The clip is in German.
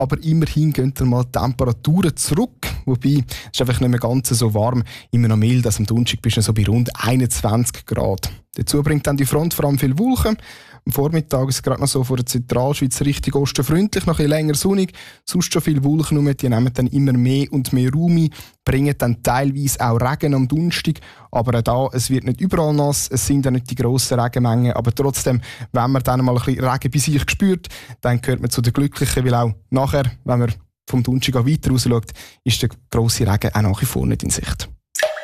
aber immerhin gehen dann mal die Temperaturen zurück. Wobei, es ist einfach nicht mehr ganz so warm, immer noch mild, also am Donnerstag bist du so bei rund 21 Grad. Dazu bringt dann die Front vor allem viel Wolken. Am Vormittag ist es gerade noch so vor der Zentralschweiz richtig ostenfreundlich, noch ein bisschen länger sonnig. Sonst schon viele Wolken, die nehmen dann immer mehr und mehr Raum ein, bringen dann teilweise auch Regen am Donnerstag. Aber auch da, es wird nicht überall nass, es sind ja nicht die grossen Regenmengen. Aber trotzdem, wenn man dann mal ein bisschen Regen bei sich spürt, dann gehört man zu den Glücklichen, weil auch nachher, wenn man vom Donnerstag weiter raus schaut, ist der grosse Regen auch nach wie vor nicht in Sicht.